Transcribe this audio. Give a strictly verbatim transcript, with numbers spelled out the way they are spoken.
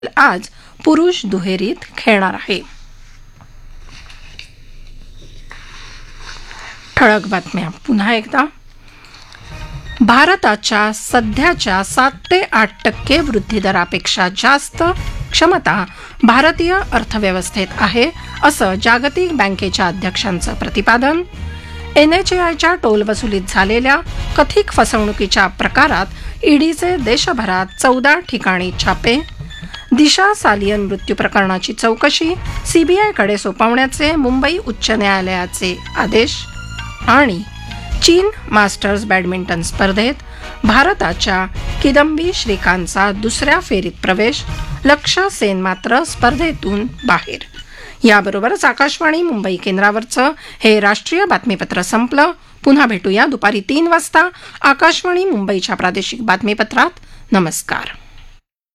आज पुरुष दुहेरीत खेळणार आहे. ठळक बातम्या पुन्हा एकदा. भारताच्या सध्याच्या सात ते आठ टक्के वृद्धिदरापेक्षा जास्त क्षमता भारतीय अर्थव्यवस्थेत आहे, असं जागतिक बँकेच्या अध्यक्षांचं प्रतिपादन. एन एच ए आयच्या टोल वसुलीत झालेल्या कथित फसवणुकीच्या प्रकारात ईडीचे देशभरात चौदा ठिकाणी छापे. दिशा सालियन मृत्यू प्रकरणाची चौकशी सीबीआयकडे सोपवण्याचे मुंबई उच्च न्यायालयाचे आदेश. आणि चीन मास्टर्स बॅडमिंटन स्पर्धेत भारताच्या किदंबी श्रीकांतचा दुसऱ्या फेरीत प्रवेश. लक्ष्य सेन मात्र स्पर्धेतून बाहेर. याबरोबरच आकाशवाणी मुंबई केंद्रावरचं हे राष्ट्रीय बातमीपत्र संपलं. पुन्हा भेटूया दुपारी तीन वाजता आकाशवाणी मुंबईच्या प्रादेशिक बातमीपत्रात. नमस्कार.